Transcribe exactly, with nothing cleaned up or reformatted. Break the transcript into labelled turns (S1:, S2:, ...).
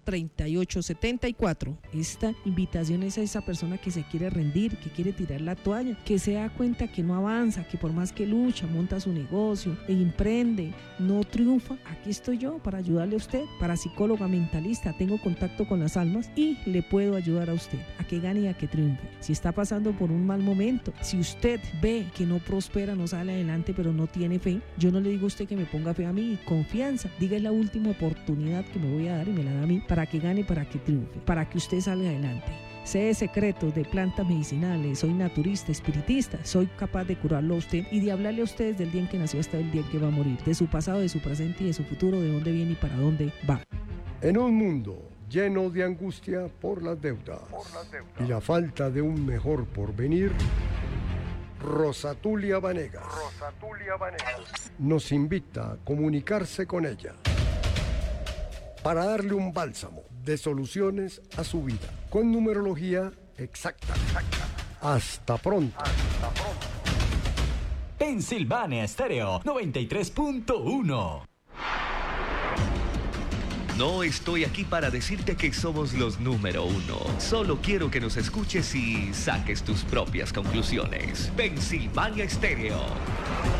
S1: treinta y ocho setenta y cuatro. Esta invitación es a esa persona que se quiere rendir, que quiere tirar la toalla, que se da cuenta que no avanza, que por más que lucha, monta su negocio e emprende, no triunfa. Aquí estoy yo para ayudarle a usted, para psicóloga mentalista, tengo contacto con las almas y le puedo ayudar a usted a que gane y a que triunfe. Si está pasando por un mal momento, si usted ve que no prospera, no sale adelante, pero no tiene fe, yo no le digo a usted que me ponga fe a mí, confianza, diga es la última oportunidad que me voy a dar y me la da a mí para que gane, para que triunfe, para que usted salga adelante. Sé secretos de plantas medicinales, soy naturista, espiritista, soy capaz de curarlo a usted y de hablarle a usted desde el día en que nació hasta el día en que va a morir, de su pasado, de su presente y de su futuro, de dónde viene y para dónde va.
S2: En un mundo lleno de angustia por las deudas, por las deudas. y la falta de un mejor porvenir, Rosatulia Vanegas, Rosatulia Vanegas nos invita a comunicarse con ella para darle un bálsamo de soluciones a su vida, con numerología exacta. exacta. Hasta pronto. Hasta pronto.
S3: Pensilvania Estéreo noventa y tres punto uno.
S4: No estoy aquí para decirte que somos los número uno. Solo quiero que nos escuches y saques tus propias conclusiones. Pensilvania Estéreo.